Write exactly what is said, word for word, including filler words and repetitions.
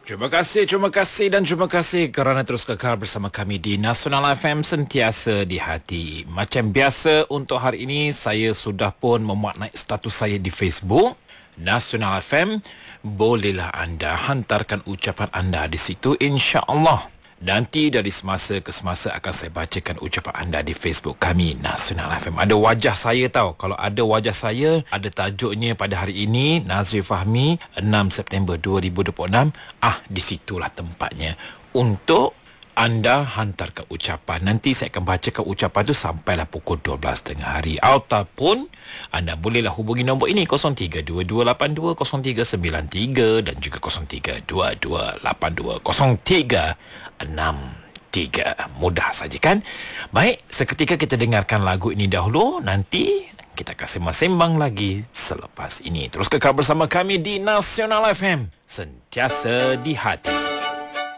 Terima kasih, terima kasih dan terima kasih kerana terus kekal bersama kami di Nasional F M, sentiasa di hati. Macam biasa untuk hari ini saya sudah pun memuat naik status saya di Facebook Nasional F M. Bolehlah anda hantarkan ucapan anda di situ, insya-Allah. Nanti dari semasa ke semasa akan saya bacakan ucapan anda di Facebook kami Nasional F M. Ada wajah saya tahu. Kalau ada wajah saya, ada tajuknya pada hari ini Nazri Fahmi enam September dua ribu dua puluh enam. Ah, di situlah tempatnya untuk anda hantarkan ucapan. Nanti saya akan bacakan ucapan tu sampailah pukul dua belas tengah hari. Ataupun anda bolehlah hubungi nombor ini kosong tiga dua dua lapan dua kosong tiga sembilan tiga dan juga kosong tiga dua dua lapan dua kosong tiga enam tiga. Mudah saja kan? Baik, seketika kita dengarkan lagu ini dahulu. Nanti kita akan sembang-sembang lagi selepas ini. Terus kekal bersama kami di Nasional F M, sentiasa di hati.